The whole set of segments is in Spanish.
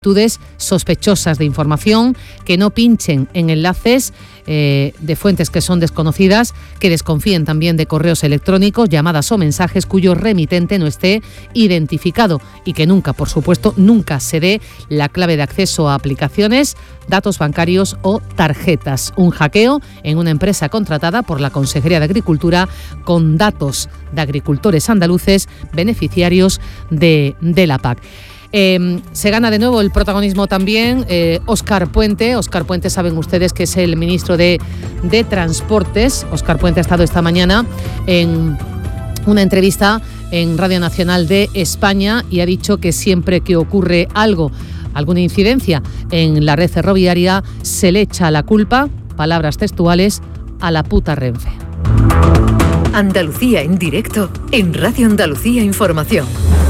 sospechosas de información, que no pinchen en enlaces de fuentes que son desconocidas, que desconfíen también de correos electrónicos, llamadas o mensajes cuyo remitente no esté identificado y que nunca, por supuesto, nunca se dé la clave de acceso a aplicaciones, datos bancarios o tarjetas. Un hackeo en una empresa contratada por la Consejería de Agricultura con datos de agricultores andaluces beneficiarios de la PAC. Se gana de nuevo el protagonismo también Óscar Puente. Óscar Puente, saben ustedes que es el ministro de Transportes. Óscar Puente ha estado esta mañana en una entrevista en Radio Nacional de España y ha dicho que siempre que ocurre alguna incidencia en la red ferroviaria, se le echa la culpa, palabras textuales, a la puta Renfe. Andalucía en directo en Radio Andalucía Información.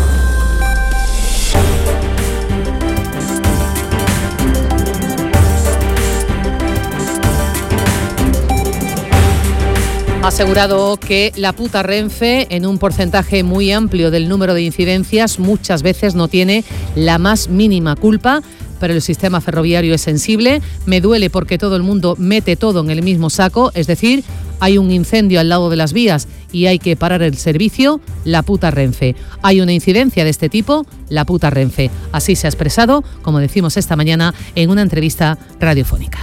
Ha asegurado que la puta Renfe, en un porcentaje muy amplio del número de incidencias, muchas veces no tiene la más mínima culpa, pero el sistema ferroviario es sensible. Me duele porque todo el mundo mete todo en el mismo saco, es decir, hay un incendio al lado de las vías y hay que parar el servicio, la puta Renfe. Hay una incidencia de este tipo, la puta Renfe. Así se ha expresado, como decimos esta mañana, en una entrevista radiofónica.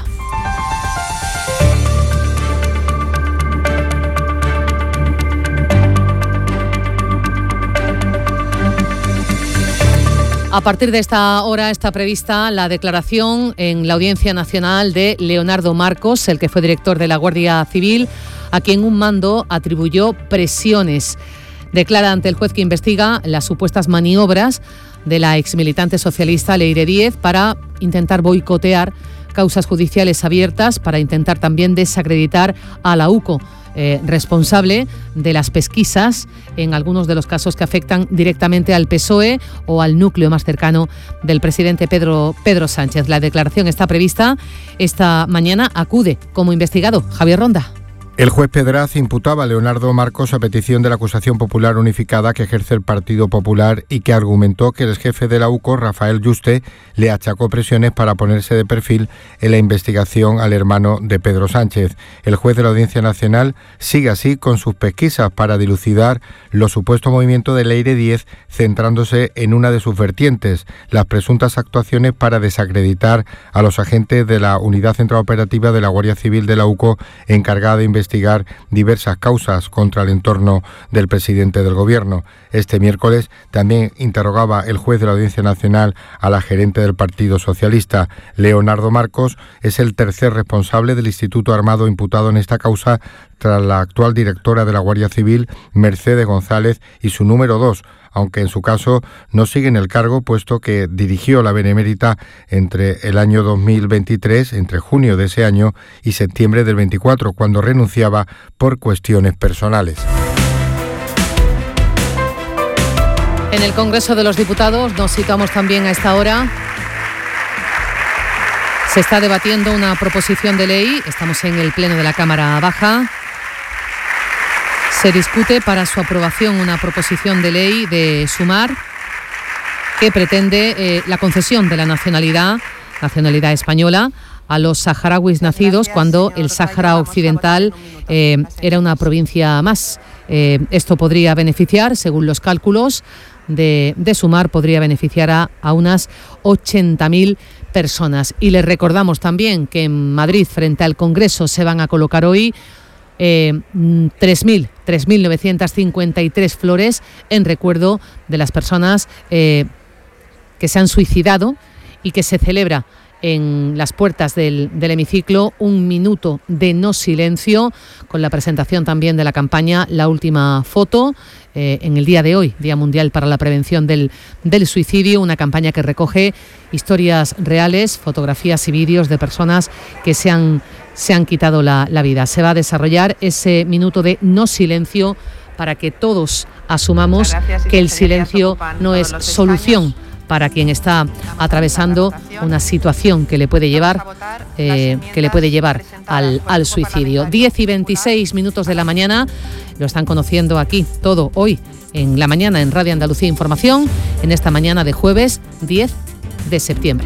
A partir de esta hora está prevista la declaración en la Audiencia Nacional de Leonardo Marcos, el que fue director de la Guardia Civil, a quien un mando atribuyó presiones. Declara ante el juez que investiga las supuestas maniobras de la exmilitante socialista Leire Díez para intentar boicotear causas judiciales abiertas, para intentar también desacreditar a la UCO, responsable de las pesquisas en algunos de los casos que afectan directamente al PSOE o al núcleo más cercano del presidente Pedro Sánchez. La declaración está prevista esta mañana. Acude como investigado Javier Ronda. El juez Pedraz imputaba a Leonardo Marcos a petición de la acusación popular unificada que ejerce el Partido Popular y que argumentó que el jefe de la UCO, Rafael Yuste, le achacó presiones para ponerse de perfil en la investigación al hermano de Pedro Sánchez. El juez de la Audiencia Nacional sigue así con sus pesquisas para dilucidar los supuestos movimientos de Leire Díez, centrándose en una de sus vertientes, las presuntas actuaciones para desacreditar a los agentes de la Unidad Central Operativa de la Guardia Civil de la UCO encargada de investigar diversas causas contra el entorno del presidente del gobierno. Este miércoles también interrogaba el juez de la Audiencia Nacional a la gerente del Partido Socialista. Leonardo Marcos es el tercer responsable del Instituto Armado imputado en esta causa, tras la actual directora de la Guardia Civil, Mercedes González, y su número 2, aunque en su caso no sigue en el cargo, puesto que dirigió la Benemérita entre el año 2023, entre junio de ese año y septiembre del 24, cuando renunciaba por cuestiones personales. En el Congreso de los Diputados nos situamos también a esta hora. Se está debatiendo una proposición de ley, estamos en el Pleno de la Cámara Baja. Se discute para su aprobación una proposición de ley de Sumar que pretende la concesión de la nacionalidad española a los saharauis nacidos cuando el Sáhara Occidental era una provincia más. Esto podría beneficiar, según los cálculos de Sumar, podría beneficiar a unas 80.000 personas. Y les recordamos también que en Madrid, frente al Congreso, se van a colocar hoy 3.953 flores en recuerdo de las personas que se han suicidado y que se celebra en las puertas del hemiciclo un minuto de no silencio, con la presentación también de la campaña La Última Foto, en el día de hoy, Día Mundial para la Prevención del Suicidio, una campaña que recoge historias reales, fotografías y vídeos de personas que se han quitado la vida. Se va a desarrollar ese minuto de no silencio para que todos asumamos que el silencio no es solución para quien está atravesando una situación que le puede llevar al suicidio. 10 y 26 minutos de la mañana, lo están conociendo aquí todo hoy en la mañana en Radio Andalucía Información, en esta mañana de jueves 10 de septiembre.